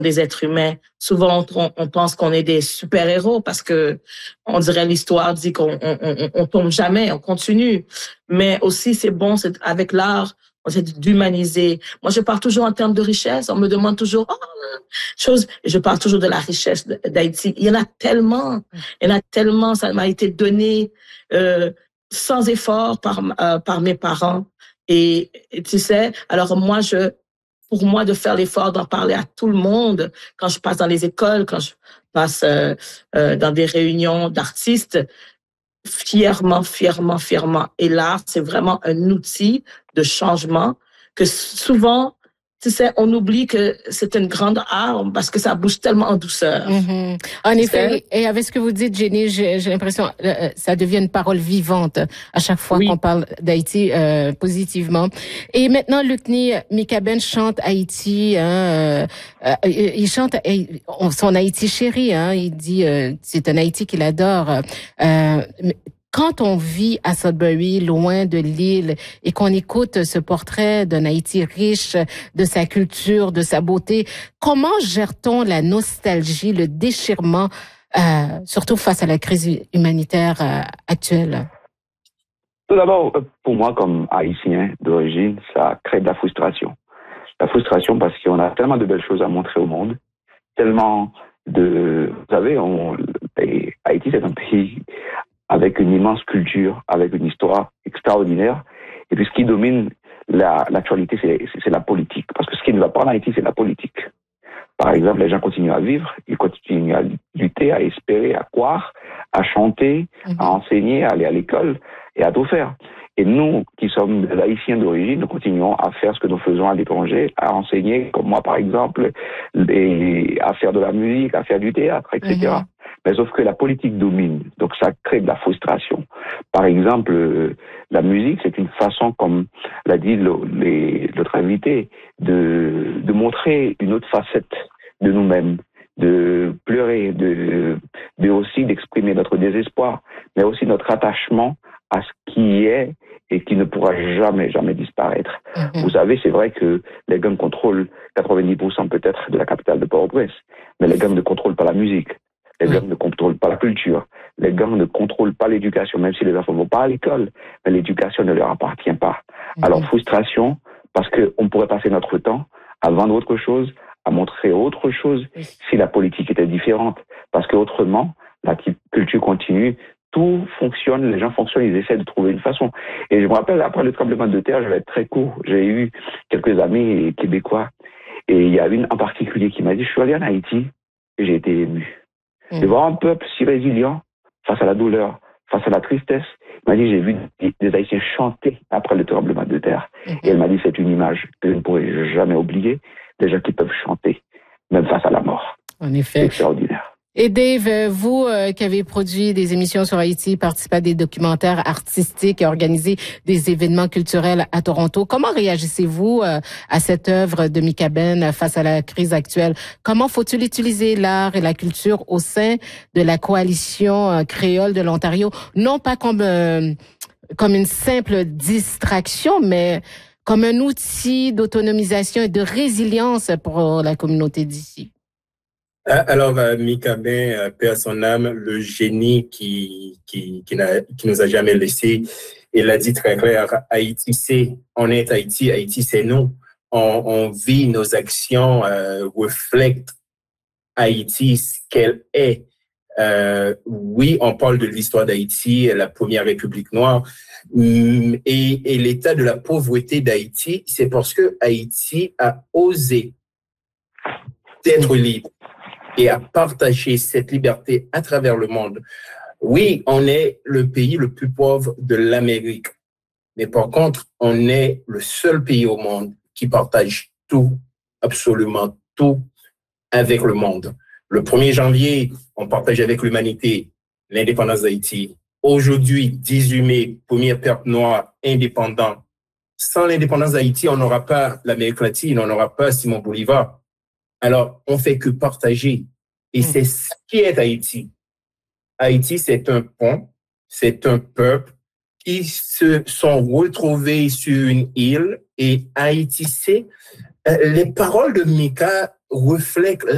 des êtres humains. Souvent, on pense qu'on est des super-héros parce que on dirait l'histoire dit qu'on tombe jamais, on continue. Mais aussi, c'est bon, c'est avec l'art, c'est d'humaniser. Moi, je parle toujours en termes de richesse. On me demande toujours, je parle toujours de la richesse d'Haïti. Il y en a tellement, ça m'a été donné sans effort par mes parents. Et tu sais, alors pour moi, de faire l'effort d'en parler à tout le monde, quand je passe dans les écoles, quand je passe dans des réunions d'artistes, fièrement, fièrement, fièrement. Et l'art, c'est vraiment un outil de changement que souvent, tu sais, on oublie que c'est une grande arme parce que ça bouge tellement en douceur. Mm-hmm. En effet, et avec ce que vous dites, Jenny, j'ai l'impression ça devient une parole vivante à chaque fois qu'on parle d'Haïti positivement. Et maintenant, Lukni Mikaben chante Haïti. Il chante son Haïti chéri. Il dit c'est un Haïti qu'il adore. Quand on vit à Sudbury, loin de l'île, et qu'on écoute ce portrait d'un Haïti riche de sa culture, de sa beauté, comment gère-t-on la nostalgie, le déchirement, surtout face à la crise humanitaire actuelle? Tout d'abord, pour moi, comme Haïtien d'origine, ça crée de la frustration. La frustration parce qu'on a tellement de belles choses à montrer au monde, tellement vous savez, Haïti, c'est un pays avec une immense culture, avec une histoire extraordinaire. Et puis ce qui domine l'actualité, c'est la politique. Parce que ce qui ne va pas en Haïti, c'est la politique. Par exemple, les gens continuent à vivre, ils continuent à lutter, à espérer, à croire, à chanter, à enseigner, à aller à l'école et à tout faire. Et nous, qui sommes des Haïtiens d'origine, nous continuons à faire ce que nous faisons à l'étranger, à enseigner, comme moi par exemple, à faire de la musique, à faire du théâtre, etc. Mais sauf que la politique domine, donc ça crée de la frustration. Par exemple, la musique, c'est une façon, comme l'a dit l'autre invité, de montrer une autre facette de nous-mêmes, de pleurer, de aussi d'exprimer notre désespoir, mais aussi notre attachement à ce qui est et qui ne pourra jamais, jamais disparaître. Vous savez, c'est vrai que les gangs contrôlent 90% peut-être de la capitale de Port-au-Prince, mais les gangs ne contrôlent pas la musique. Les gangs ne contrôlent pas la culture. Les gangs ne contrôlent pas l'éducation, même si les enfants ne vont pas à l'école, mais l'éducation ne leur appartient pas. Alors, frustration, parce qu'on pourrait passer notre temps à vendre autre chose, à montrer autre chose, si la politique était différente. Parce qu'autrement, la culture continue, tout fonctionne, les gens fonctionnent, ils essaient de trouver une façon. Et je me rappelle, après le tremblement de terre, je vais être très court, j'ai eu quelques amis québécois, et il y a une en particulier qui m'a dit, je suis allé en Haïti, et j'ai été ému. De voir un peuple si résilient face à la douleur, face à la tristesse. Il m'a dit, j'ai vu des Haïtiens chanter après le tremblement de terre. Et elle m'a dit, c'est une image que je ne pourrai jamais oublier, des gens qui peuvent chanter, même face à la mort. En effet. C'est extraordinaire. Et Dave, vous qui avez produit des émissions sur Haïti, participé à des documentaires artistiques et organisé des événements culturels à Toronto, comment réagissez-vous à cette œuvre de Mikaben face à la crise actuelle? Comment faut-il utiliser l'art et la culture au sein de la coalition créole de l'Ontario, non pas comme une simple distraction, mais comme un outil d'autonomisation et de résilience pour la communauté d'ici? Alors, Mikaben perd son âme, le génie qui nous a jamais laissé. Il a dit très clair, Haïti, on est Haïti, Haïti, c'est nous. On vit, nos actions reflètent Haïti, ce qu'elle est. Oui, on parle de l'histoire d'Haïti, la première république noire, et l'état de la pauvreté d'Haïti, c'est parce que Haïti a osé être libre et à partager cette liberté à travers le monde. Oui, on est le pays le plus pauvre de l'Amérique, mais par contre, on est le seul pays au monde qui partage tout, absolument tout, avec le monde. Le 1er janvier, on partage avec l'humanité l'indépendance d'Haïti. Aujourd'hui, 18 mai, première peuple noir indépendant. Sans l'indépendance d'Haïti, on n'aura pas l'Amérique latine, on n'aura pas Simon Bolivar. Alors, on fait que partager. Et c'est ce qui est Haïti. Haïti, c'est un pont, c'est un peuple qui se sont retrouvés sur une île. Et Haïti, c'est les paroles de Mika reflètent